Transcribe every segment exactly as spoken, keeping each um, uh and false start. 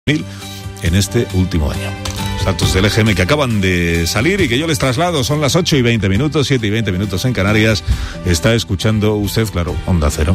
en este último año. Los datos del E G M que acaban de salir y que yo les traslado son las ocho y veinte minutos, siete y veinte minutos en Canarias. Está escuchando usted, claro, Onda Cero.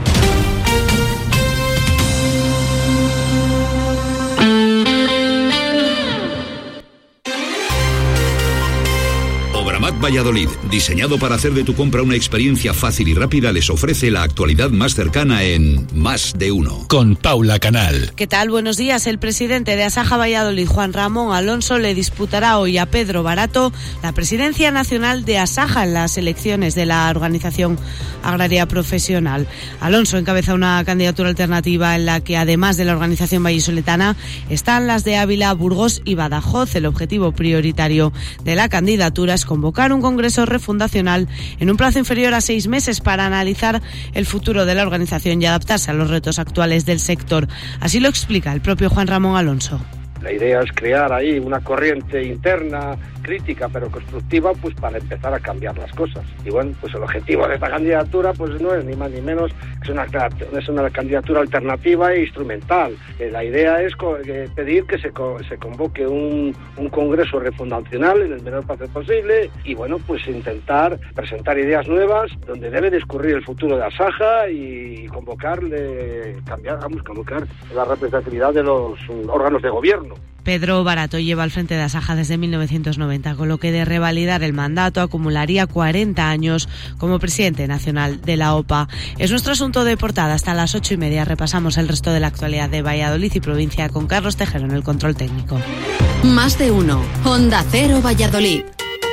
Obramat Valladolid, diseñado para hacer de tu compra una experiencia fácil y rápida, les ofrece la actualidad más cercana en Más de Uno. Con Paula Canal. ¿Qué tal? Buenos días. El presidente de Asaja Valladolid, Juan Ramón Alonso, le disputará hoy a Pedro Barato la presidencia nacional de Asaja en las elecciones de la Organización Agraria Profesional. Alonso encabeza una candidatura alternativa en la que, además de la organización vallisoletana, están las de Ávila, Burgos y Badajoz. El objetivo prioritario de la candidatura es convocar un congreso refundacional en un plazo inferior a seis meses para analizar el futuro de la organización y adaptarse a los retos actuales del sector. Así lo explica el propio Juan Ramón Alonso. La idea es crear ahí una corriente interna, crítica pero constructiva, pues para empezar a cambiar las cosas. Y bueno, pues el objetivo de esta candidatura pues no es ni más ni menos que es una, es una candidatura alternativa e instrumental. Eh, la idea es co- eh, pedir que se, co- se convoque un, un congreso refundacional en el menor plazo posible y bueno, pues intentar presentar ideas nuevas donde debe discurrir el futuro de Asaja y convocarle, cambiar, vamos, convocar la representatividad de los um, órganos de gobierno. Pedro Barato lleva al frente de Asaja desde mil novecientos noventa, con lo que de revalidar el mandato acumularía cuarenta años como presidente nacional de la O P A. Es nuestro asunto de portada. Hasta las ocho y media repasamos el resto de la actualidad de Valladolid y provincia con Carlos Tejero en el control técnico. Más de uno. Onda Cero Valladolid.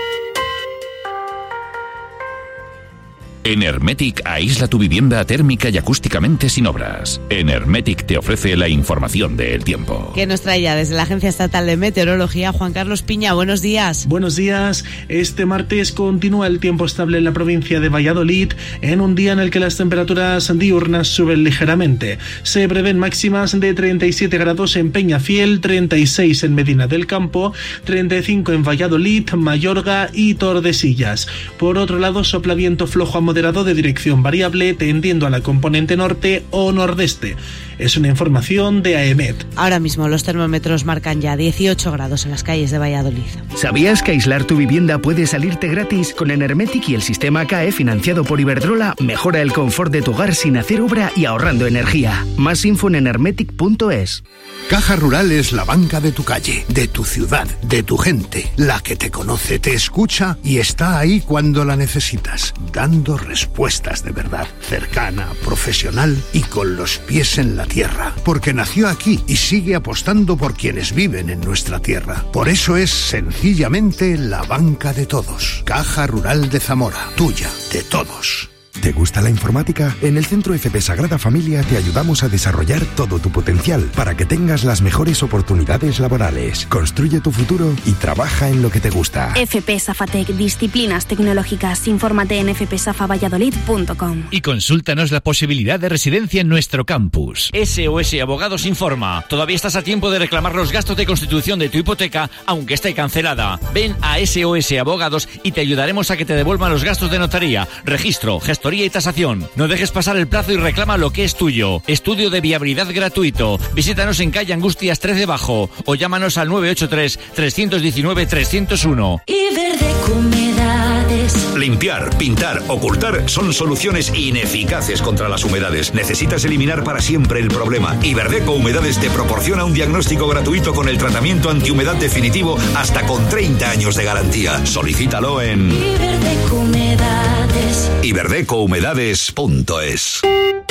En Hermetic aísla tu vivienda térmica y acústicamente sin obras. En Hermetic te ofrece la información del tiempo. Que nos trae ya desde la Agencia Estatal de Meteorología Juan Carlos Piña. Buenos días. Buenos días. Este martes continúa el tiempo estable en la provincia de Valladolid, en un día en el que las temperaturas diurnas suben ligeramente. Se prevén máximas de treinta y siete grados en Peñafiel, treinta y seis en Medina del Campo, treinta y cinco en Valladolid, Mayorga y Tordesillas. Por otro lado, sopla viento flojo a moderado de dirección variable, tendiendo a la componente norte o nordeste. Es una información de AEMET. Ahora mismo los termómetros marcan ya dieciocho grados en las calles de Valladolid. ¿Sabías que aislar tu vivienda puede salirte gratis? Con Enermetic y el sistema C A E financiado por Iberdrola, mejora el confort de tu hogar sin hacer obra y ahorrando energía. Más info en enermetic punto es. Caja Rural es la banca de tu calle, de tu ciudad, de tu gente, la que te conoce, te escucha y está ahí cuando la necesitas, dando respuestas de verdad, cercana, profesional y con los pies en la tierra, porque nació aquí y sigue apostando por quienes viven en nuestra tierra. Por eso es sencillamente la banca de todos. Caja Rural de Zamora, tuya, de todos. ¿Te gusta la informática? En el Centro F P Sagrada Familia te ayudamos a desarrollar todo tu potencial para que tengas las mejores oportunidades laborales. Construye tu futuro y trabaja en lo que te gusta. F P Safatec, disciplinas tecnológicas. Infórmate en f p safa valladolid punto com. Y consúltanos la posibilidad de residencia en nuestro campus. S O S Abogados informa. Todavía estás a tiempo de reclamar los gastos de constitución de tu hipoteca, aunque esté cancelada. Ven a S O S Abogados y te ayudaremos a que te devuelvan los gastos de notaría, registro, gestoría y tasación. No dejes pasar el plazo y reclama lo que es tuyo. Estudio de viabilidad gratuito. Visítanos en calle Angustias trece Bajo o llámanos al nueve ocho tres, tres uno nueve, tres cero uno. Iberdeco Humedades. Limpiar, pintar, ocultar son soluciones ineficaces contra las humedades. Necesitas eliminar para siempre el problema. Iberdeco Humedades te proporciona un diagnóstico gratuito con el tratamiento antihumedad definitivo hasta con treinta años de garantía. Solicítalo en Iberdeco Humedades. iberdeco humedades punto es.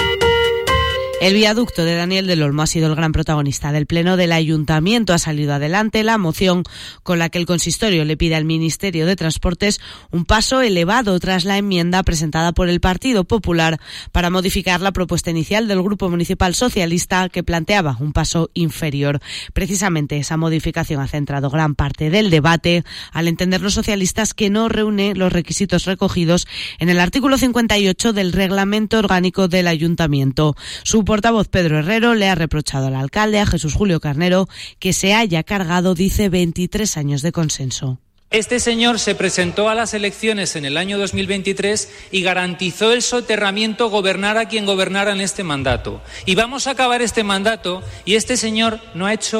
El viaducto de Daniel del Olmo ha sido el gran protagonista del pleno del Ayuntamiento. Ha salido adelante la moción con la que el consistorio le pide al Ministerio de Transportes un paso elevado tras la enmienda presentada por el Partido Popular para modificar la propuesta inicial del Grupo Municipal Socialista, que planteaba un paso inferior. Precisamente esa modificación ha centrado gran parte del debate, al entender los socialistas que no reúne los requisitos recogidos en el artículo cincuenta y ocho del Reglamento Orgánico del Ayuntamiento. Su portavoz Pedro Herrero le ha reprochado al alcalde, a Jesús Julio Carnero, que se haya cargado, dice, veintitrés años de consenso. Este señor se presentó a las elecciones en el año dos mil veintitrés y garantizó el soterramiento gobernara quien gobernara en este mandato. Y vamos a acabar este mandato y este señor no ha hecho